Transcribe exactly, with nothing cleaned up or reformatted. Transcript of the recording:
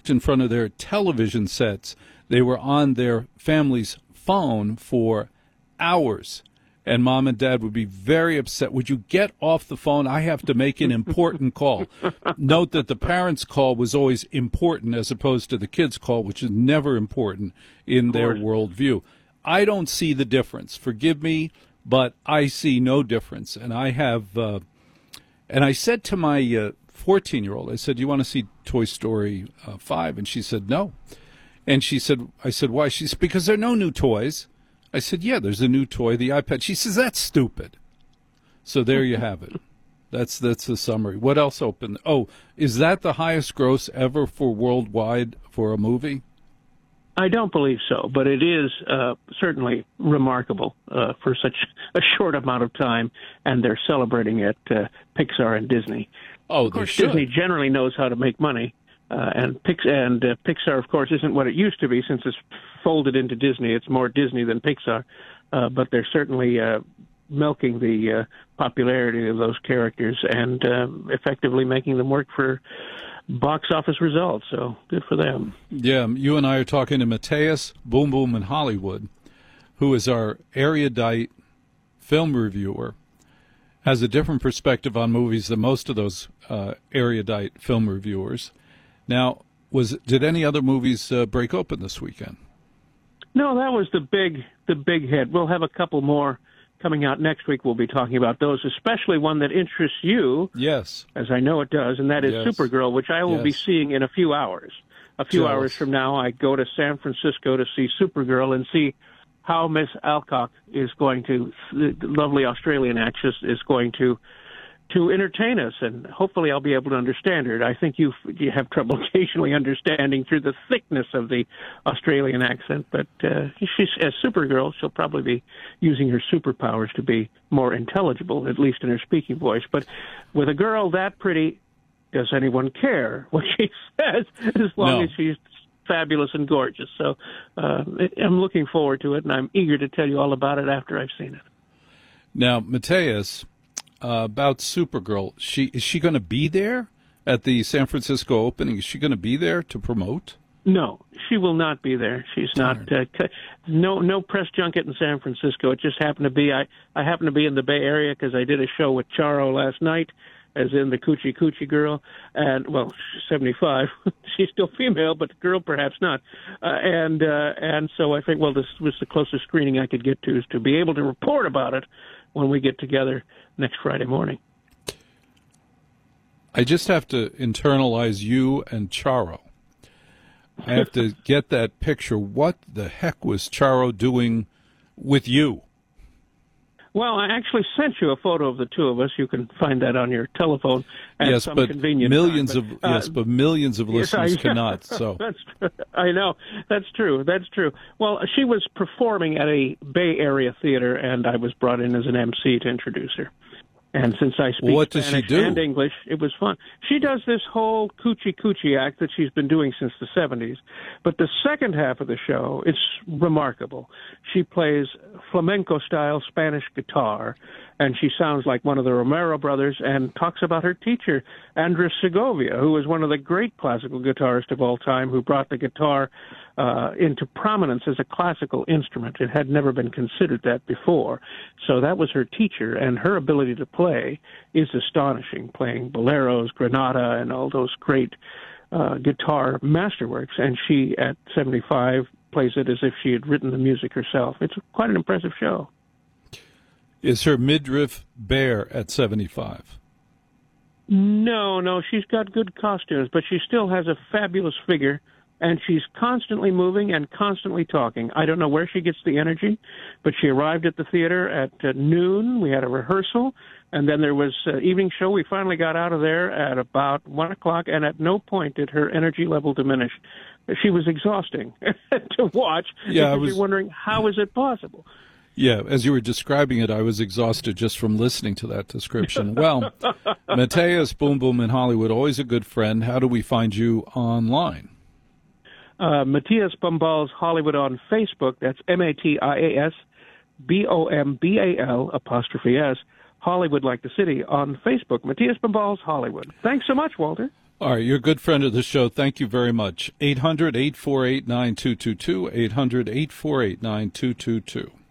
parked in front of their television sets. They were on their family's phone for hours. And Mom and Dad would be very upset. Would you get off the phone? I have to make an important call. Note that the parents' call was always important as opposed to the kids' call, which is never important in their worldview. I don't see the difference. Forgive me, but I see no difference. And I have, uh, and I said to my uh, fourteen-year-old, I said, "Do you want to see Toy Story uh, five?" And she said, "No." And she said, I said, "Why?" She said, "Because there are no new toys." I said, "Yeah, there's a new toy, the iPad." She says, "That's stupid." So there you have it. That's that's the summary. What else opened? Oh, is that the highest gross ever for worldwide for a movie? I don't believe so, but it is uh, certainly remarkable uh, for such a short amount of time, and they're celebrating it, uh, Pixar and Disney. Oh, of course, they should. Disney generally knows how to make money. Uh, and Pix- and uh, Pixar, of course, isn't what it used to be since it's folded into Disney. It's more Disney than Pixar. Uh, but they're certainly uh, milking the uh, popularity of those characters and uh, effectively making them work for box office results. So good for them. Yeah, you and I are talking to Matthias Boom Boom in Hollywood, who is our erudite film reviewer, has a different perspective on movies than most of those uh, erudite film reviewers. Now, was did any other movies uh, break open this weekend? No, that was the big the big hit. We'll have a couple more coming out next week. We'll be talking about those, especially one that interests you. Yes. As I know it does, and that is Yes. Supergirl, which I will Yes. be seeing in a few hours. A few Jealous. hours from now, I go to San Francisco to see Supergirl and see how Miss Alcock is going to, the lovely Australian actress, is going to to entertain us, and hopefully I'll be able to understand her. I think you you have trouble occasionally understanding through the thickness of the Australian accent, but uh, she's as Supergirl, she'll probably be using her superpowers to be more intelligible, at least in her speaking voice. But with a girl that pretty, does anyone care what she says, as long No. as she's fabulous and gorgeous? So uh, I'm looking forward to it, and I'm eager to tell you all about it after I've seen it. Now, Matthias, uh, about Supergirl, she is she going to be there at the San Francisco opening? Is she going to be there to promote? No, she will not be there. She's not. Uh, no, no press junket in San Francisco. It just happened to be. I I happened to be in the Bay Area because I did a show with Charo last night, as in the Coochie Coochie Girl, and well, she's seventy-five. She's still female, but the girl perhaps not. Uh, and uh, and so I think, well, this was the closest screening I could get to, is to be able to report about it when we get together next Friday morning. I just have to internalize you and Charo. I have to get that picture. What the heck was Charo doing with you? Well, I actually sent you a photo of the two of us. You can find that on your telephone at yes, some but convenient millions time. of But, uh, yes, but millions of yes, listeners I- cannot. So that's I know that's true. That's true. Well, she was performing at a Bay Area theater, and I was brought in as an M C to introduce her. And since I speak What does she Spanish do? and English, it was fun. She does this whole coochie coochie act that she's been doing since the seventies. But the second half of the show is remarkable. She plays flamenco-style Spanish guitar, and she sounds like one of the Romero brothers, and talks about her teacher, Andres Segovia, who was one of the great classical guitarists of all time, who brought the guitar uh, into prominence as a classical instrument. It had never been considered that before. So that was her teacher, and her ability to play is astonishing, playing boleros, granada, and all those great uh, guitar masterworks. And she, at seventy-five, plays it as if she had written the music herself. It's quite an impressive show. is her midriff bare at seventy-five? No, no, she's got good costumes, but she still has a fabulous figure, and she's constantly moving and constantly talking. I don't know where she gets the energy, but she arrived at the theater at uh, noon. We had a rehearsal, and then there was an evening show. We finally got out of there at about one o'clock, and at no point did her energy level diminish. She was exhausting to watch. Yeah, I because was you're wondering, how is it possible? Yeah, as you were describing it, I was exhausted just from listening to that description. Well, Matthias Boom Boom in Hollywood, always a good friend. How do we find you online? Uh, Matthias Bombals Hollywood on Facebook. That's M A T I A S B O M B A L apostrophe S, Hollywood like the city, on Facebook. Matthias Bombals Hollywood. Thanks so much, Walter. All right, you're a good friend of the show. Thank you very much. eight hundred, eight four eight, nine two two two, eight hundred, eight four eight, nine two two two.